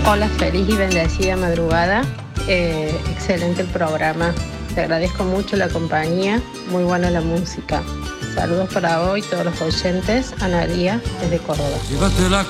Hola, feliz y bendecida madrugada. Excelente el programa. Te agradezco mucho la compañía. Muy buena la música. Saludos para hoy, todos los oyentes. Analía, desde Córdoba. Llévatela